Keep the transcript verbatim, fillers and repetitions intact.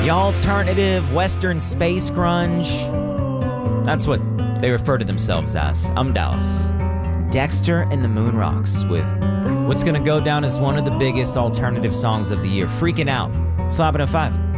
The alternative Western space grunge. That's what they refer to themselves as. I'm Dallas. Dexter and the Moon Rocks with what's gonna go down as one of the biggest alternative songs of the year. Freaking Out. Slapping a five.